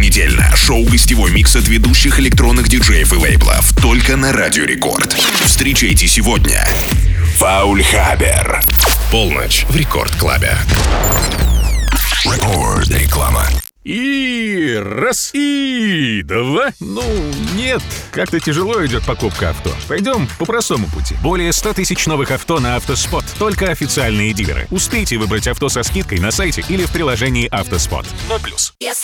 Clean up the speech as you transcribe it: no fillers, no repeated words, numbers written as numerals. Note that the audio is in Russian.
Еженедельно шоу-гостевой микс от ведущих электронных диджеев и лейблов только на Радио Рекорд. Встречайте сегодня Фаульхабер. Полночь в Рекорд-клабе. Реклама. И раз, и два. Нет, как-то тяжело идет покупка авто. Пойдем по простому пути. Более 100 тысяч новых авто на Автоспот. Только официальные дилеры. Успейте выбрать авто со скидкой на сайте или в приложении Автоспот. 0+.